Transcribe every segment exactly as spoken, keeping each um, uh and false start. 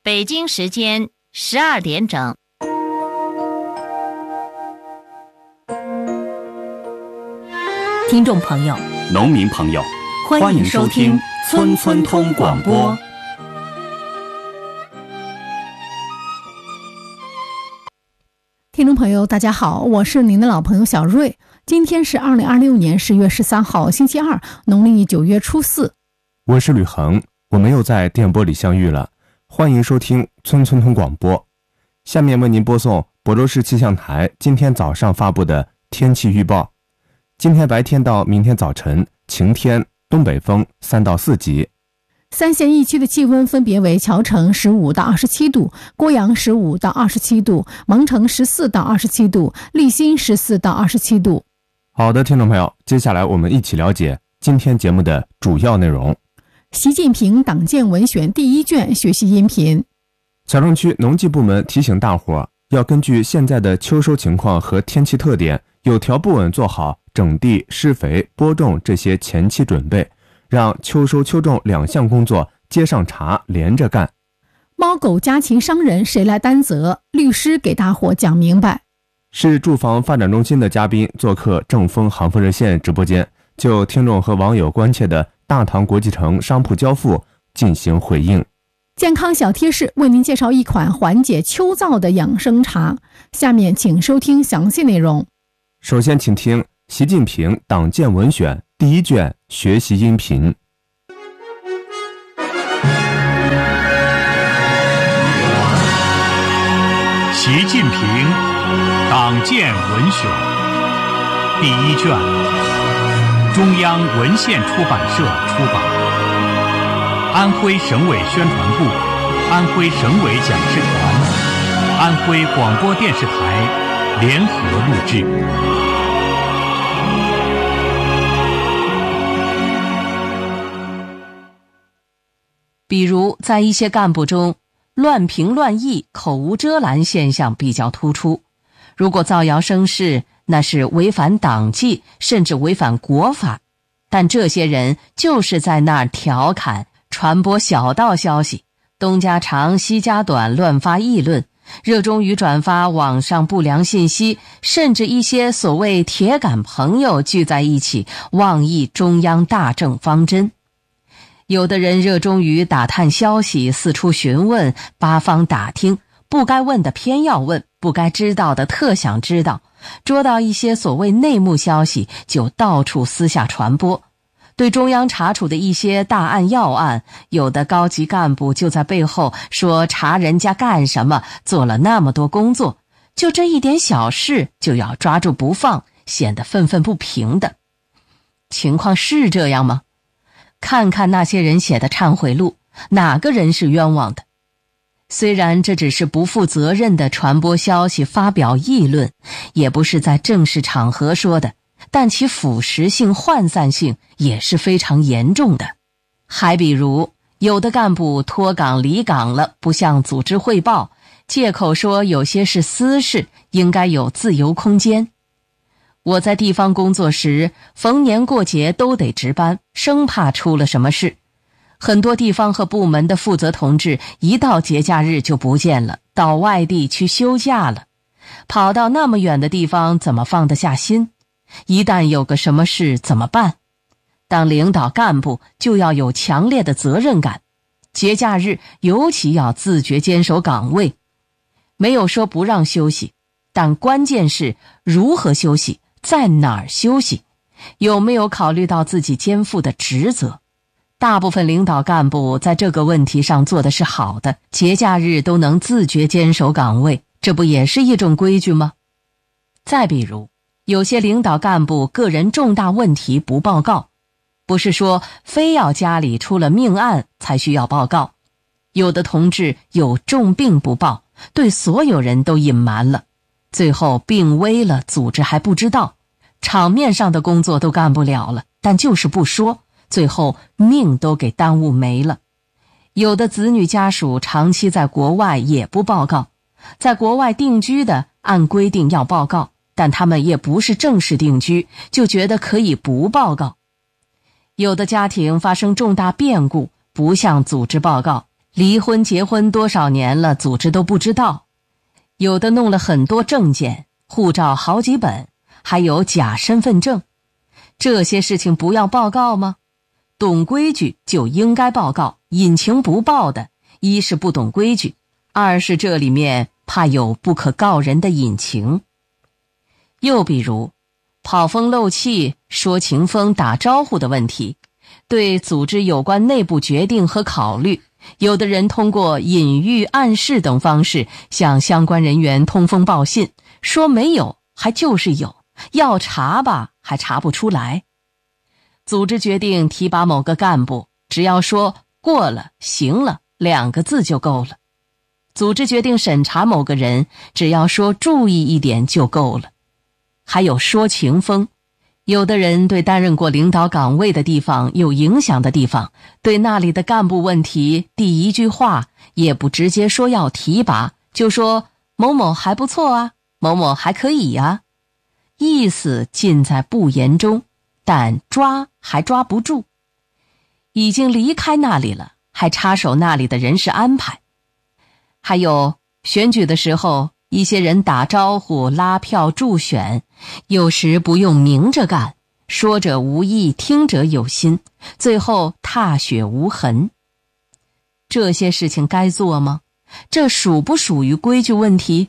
北京时间十二点整。听众朋友、 农民朋友， 欢迎收听村村通广播。 听众朋友大家好，我是您的老朋友小瑞。今天是二零二六年十月十三号星期二，农历九月初四。 我是吕恒，我们又在电波里相遇了，欢迎收听村村通广播。下面为您播送亳州市气象台今天早上发布的天气预报。今天白天到明天早晨晴天，东北风三到四级。 三县一区的气温分别为谯城十五到二十七度，郭阳十五到二十七度，蒙城十四到二十七度，利辛十四到二十七度。 好的，听众朋友，接下来我们一起了解今天节目的主要内容。 习近平党建文选第一卷学习音频。 小城区农技部门提醒大伙要根据现在的秋收情况和天气特点，有条不紊做好整地、施肥、播种这些前期准备，让秋收秋种两项工作接上茬连着干。 猫狗家禽伤人谁来担责？律师给大伙讲明白。 市住房发展中心的嘉宾做客正风航风热线直播间，就听众和网友关切的大唐国际城商铺交付进行回应。 健康小贴士为您介绍一款缓解秋燥的养生茶，下面请收听详细内容。 首先请听习近平党建文选第一卷学习音频。 习近平党建文选第一卷，中央文献出版社出版，安徽省委宣传部、安徽省委讲师团、安徽广播电视台联合录制。 比如在一些干部中，乱评乱议、口无遮拦现象比较突出。如果造谣生事，那是违反党纪，甚至违反国法。但这些人就是在那儿调侃、传播小道消息，东家长西家短，乱发议论，热衷于转发网上不良信息，甚至一些所谓铁杆朋友聚在一起妄议中央大政方针。有的人热衷于打探消息，四处询问，八方打听，不该问的偏要问，不该知道的特想知道，捉到一些所谓内幕消息就到处私下传播。对中央查处的一些大案要案，有的高级干部就在背后说查人家干什么，做了那么多工作，就这一点小事就要抓住不放，显得愤愤不平的。情况是这样吗？看看那些人写的忏悔录，哪个人是冤枉的？虽然这只是不负责任的传播消息、发表议论，也不是在正式场合说的，但其腐蚀性、涣散性也是非常严重的。还比如，有的干部脱岗离岗了，不向组织汇报，借口说有些是私事，应该有自由空间。我在地方工作时，逢年过节都得值班，生怕出了什么事。很多地方和部门的负责同志一到节假日就不见了，到外地去休假了。跑到那么远的地方怎么放得下心？一旦有个什么事怎么办？当领导干部就要有强烈的责任感，节假日尤其要自觉坚守岗位。没有说不让休息，但关键是如何休息，在哪儿休息，有没有考虑到自己肩负的职责。大部分领导干部在这个问题上做的是好的，节假日都能自觉坚守岗位，这不也是一种规矩吗？再比如，有些领导干部个人重大问题不报告，不是说非要家里出了命案才需要报告。有的同志有重病不报，对所有人都隐瞒了，最后病危了，组织还不知道，场面上的工作都干不了了，但就是不说，最后命都给耽误没了。有的子女家属长期在国外也不报告，在国外定居的按规定要报告，但他们也不是正式定居，就觉得可以不报告。有的家庭发生重大变故，不向组织报告， 离婚结婚多少年了，组织都不知道。有的弄了很多证件，护照好几本，还有假身份证。这些事情不要报告吗？懂规矩就应该报告，隐情不报的，一是不懂规矩，二是这里面怕有不可告人的隐情。又比如跑风漏气、说情风、打招呼的问题，对组织有关内部决定和考虑，有的人通过隐喻、暗示等方式向相关人员通风报信，说没有还就是有，要查吧还查不出来。组织决定提拔某个干部，只要说过了、行了两个字就够了。组织决定审查某个人，只要说注意一点就够了。还有说情风，有的人对担任过领导岗位的地方有影响的地方，对那里的干部问题，第一句话也不直接说要提拔，就说某某还不错啊，某某还可以啊，意思尽在不言中，但抓还抓不住。已经离开那里了，还插手那里的人事安排。还有选举的时候，一些人打招呼、拉票、助选，有时不用明着干，说者无意，听者有心，最后踏雪无痕。这些事情该做吗？这属不属于规矩问题？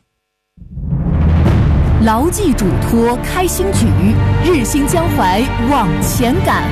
牢记嘱托，开新举，日兴江淮往前赶。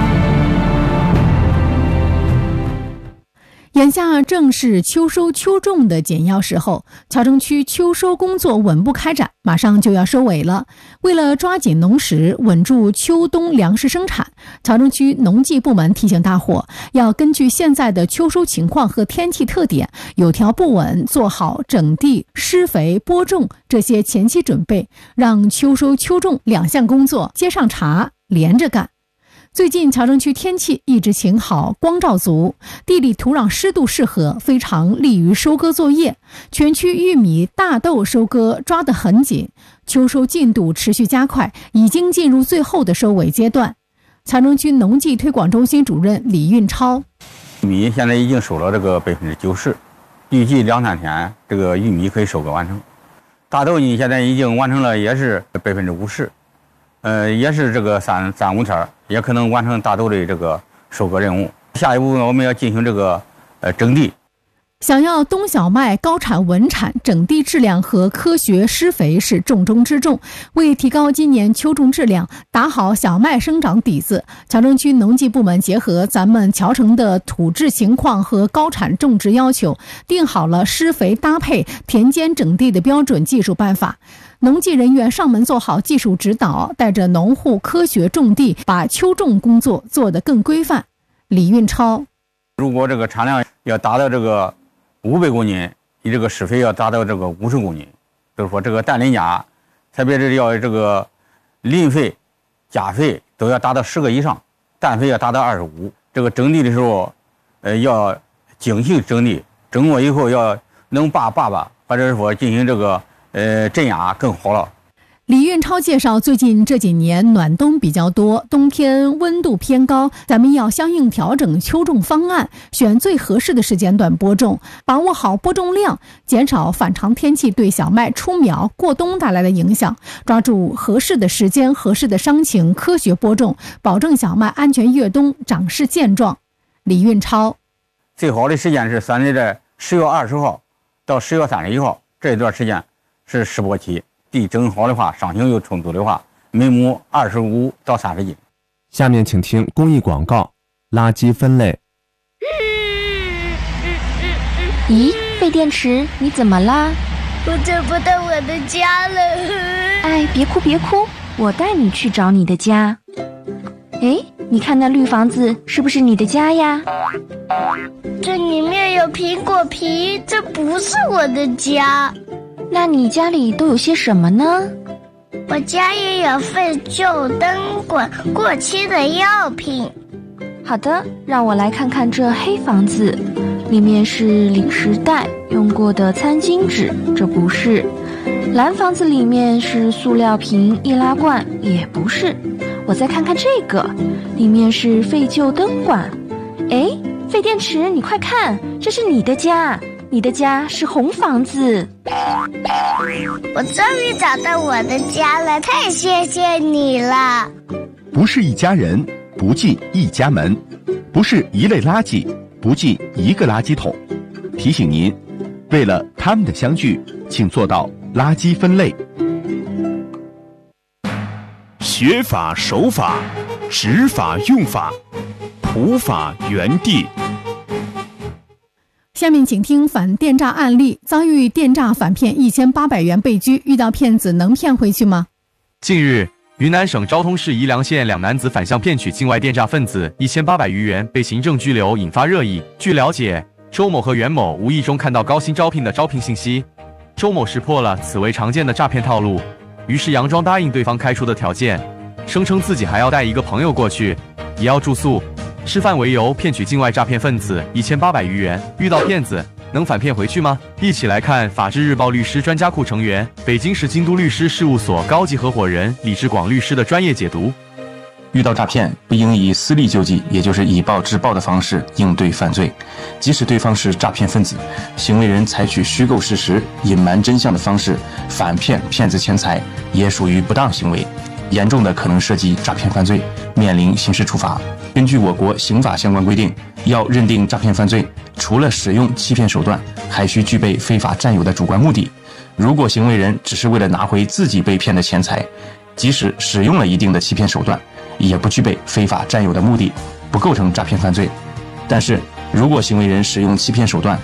眼下正是秋收秋种的紧要时候，桥城区秋收工作稳步开展，马上就要收尾了。为了抓紧农时，稳住秋冬粮食生产，桥城区农技部门提醒大伙，要根据现在的秋收情况和天气特点，有条不紊做好整地、施肥、播种这些前期准备，让秋收秋种两项工作接上茬，连着干。最近桥城区天气一直晴好，光照足，地里土壤湿度适合，非常利于收割作业。全区玉米、大豆收割抓得很紧，秋收进度持续加快，已经进入最后的收尾阶段。桥城区农技推广中心主任李运超： 玉米现在已经收了这个百分之九十，预计两三天这个玉米可以收割完成。大豆呢，现在已经完成了，也是百分之五十。呃，也是这个三三五天也可能完成大豆的这个收割任务。下一步呢，我们要进行这个呃整地。 想要冬小麦高产稳产，整地质量和科学施肥是重中之重。为提高今年秋种质量，打好小麦生长底子，桥城区农技部门结合咱们桥城的土质情况和高产种植要求，定好了施肥搭配、田间整地的标准技术办法。农技人员上门做好技术指导，带着农户科学种地，把秋种工作做得更规范。李运超： 如果这个产量要达到这个五百公斤，你这个施肥要达到这个五十公斤，就是说这个氮磷钾，特别是要这个磷肥、钾肥都要达到十个以上，氮肥要达到二十五。这个整地的时候，呃，要精细整地，整过以后要能拔拔拔，或者是说进行这个呃镇压更好了。 李运超介绍，最近这几年暖冬比较多，冬天温度偏高，咱们要相应调整秋种方案，选最合适的时间段播种，把握好播种量，减少反常天气对小麦出苗过冬带来的影响，抓住合适的时间、合适的伤情，科学播种，保证小麦安全越冬，长势健壮。李运超： 最好的时间是算在十月二十号到十月三十一号这一段时间是试播期。地整好的话，伤情又充足的话，每亩二十五到三十斤。 下面请听公益广告：垃圾分类。 咦，废电池，你怎么啦？ 我找不到我的家了。 哎，别哭别哭，我带你去找你的家。哎，你看那绿房子是不是你的家呀？ 这里面有苹果皮，这不是我的家。 那你家里都有些什么呢？ 我家也有废旧灯管、过期的药品。 好的，让我来看看这黑房子，里面是零食袋、用过的餐巾纸，这不是。蓝房子里面是塑料瓶、易拉罐，也不是。我再看看这个，里面是废旧灯管。哎， 废电池，你快看，这是你的家，你的家是红房子。 我终于找到我的家了，太谢谢你了。 不是一家人，不进一家门；不是一类垃圾，不进一个垃圾桶。提醒您，为了他们的相聚，请做到垃圾分类。 学法守法，执法用法，普法原地。 下面请听反电诈案例：遭遇电诈反骗一千八百元被拘，遇到骗子能骗回去吗？ 近日，云南省昭通市宜良县两男子反向骗取境外电诈分子一千八百余元，被行政拘留，引发热议。据了解，周某和袁某无意中看到高薪招聘的招聘信息，周某识破了此为常见的诈骗套路，于是佯装答应对方开出的条件，声称自己还要带一个朋友过去，也要住宿，吃饭为由骗取境外诈骗分子一千八百余元。遇到骗子能反骗回去吗？一起来看法制日报律师专家库成员、北京市京都律师事务所高级合伙人李志广律师的专业解读。 遇到诈骗，不应以私利救济，也就是以暴制暴的方式应对犯罪。即使对方是诈骗分子，行为人采取虚构事实、隐瞒真相的方式反骗骗子钱财，也属于不当行为，严重的可能涉及诈骗犯罪，面临刑事处罚。根据我国刑法相关规定，要认定诈骗犯罪，除了使用欺骗手段，还需具备非法占有的主观目的。如果行为人只是为了拿回自己被骗的钱财，即使使用了一定的欺骗手段，也不具备非法占有的目的，不构成诈骗犯罪。但是，如果行为人使用欺骗手段